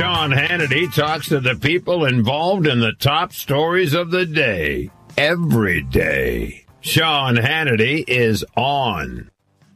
Sean Hannity talks to the people involved in the top stories of the day, every day. Sean Hannity is on.